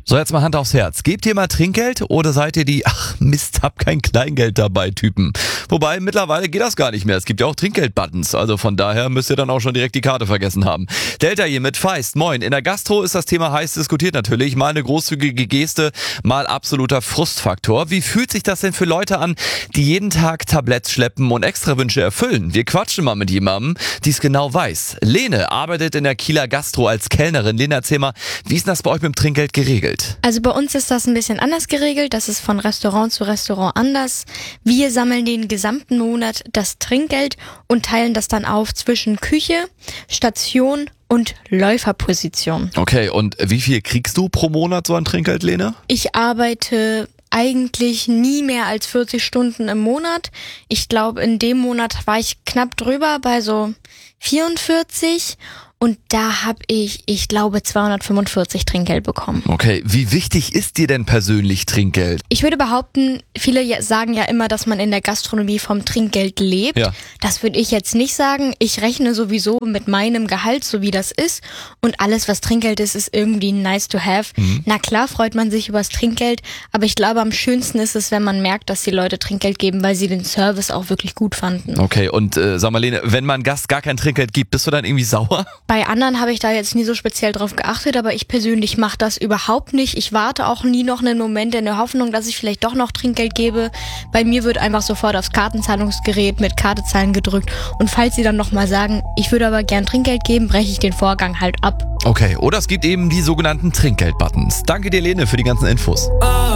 So, jetzt mal Hand aufs Herz. Gebt ihr mal Trinkgeld oder seid ihr die, ach Mist, hab kein Kleingeld dabei Typen? Wobei, mittlerweile geht das gar nicht mehr. Es gibt ja auch Trinkgeld-Buttons. Also von daher müsst ihr dann auch schon direkt die Karte vergessen haben. Delta hier mit Feist. Moin. In der Gastro ist das Thema heiß diskutiert natürlich. Mal eine großzügige Geste, mal absoluter Frustfaktor. Wie fühlt sich das denn für Leute an, die jeden Tag Tabletts schleppen und Extrawünsche erfüllen? Wir quatschen mal mit jemandem, die es genau weiß. Lene arbeitet in der Kieler Gastro als Kellnerin. Lene, erzähl mal, wie ist denn das bei euch mit dem Trinkgeld geregelt? Also bei uns ist das ein bisschen anders geregelt. Das ist von Restaurant zu Restaurant anders. Wir sammeln den gesamten Monat das Trinkgeld und teilen das dann auf zwischen Küche, Station und Läuferposition. Okay, und wie viel kriegst du pro Monat so an Trinkgeld, Lene? Ich arbeite eigentlich nie mehr als 40 Stunden im Monat. Ich glaube, in dem Monat war ich knapp drüber bei so 44 und da habe ich glaube 245 Trinkgeld bekommen. Okay, wie wichtig ist dir denn persönlich Trinkgeld? Ich würde behaupten, viele sagen ja immer, dass man in der Gastronomie vom Trinkgeld lebt. Ja. Das würde ich jetzt nicht sagen. Ich rechne sowieso mit meinem Gehalt, so wie das ist. Und alles, was Trinkgeld ist, ist irgendwie nice to have. Na klar freut man sich über das Trinkgeld, aber ich glaube, am schönsten ist es, wenn man merkt, dass die Leute Trinkgeld geben, weil sie den Service auch wirklich gut fanden. Okay, und sag mal Lene, wenn man Gast gar kein Trinkgeld gibt, bist du dann irgendwie sauer? Bei anderen habe ich da jetzt nie so speziell drauf geachtet, aber ich persönlich mache das überhaupt nicht. Ich warte auch nie noch einen Moment in der Hoffnung, dass ich vielleicht doch noch Trinkgeld gebe. Bei mir wird einfach sofort aufs Kartenzahlungsgerät mit Kartezahlen gedrückt. Und falls sie dann nochmal sagen, ich würde aber gern Trinkgeld geben, breche ich den Vorgang halt ab. Okay, oder es gibt eben die sogenannten Trinkgeld-Buttons. Danke dir, Lene, für die ganzen Infos.